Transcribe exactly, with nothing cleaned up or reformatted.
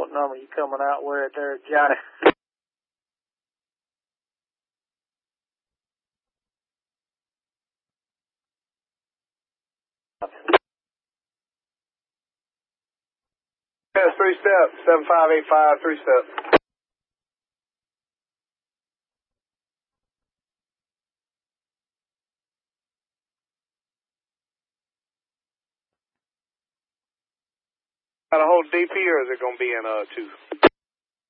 What number you coming out with there, Johnny? Yes, three step, seven five eight five, three step. Got a whole D P or is it going to be in uh two?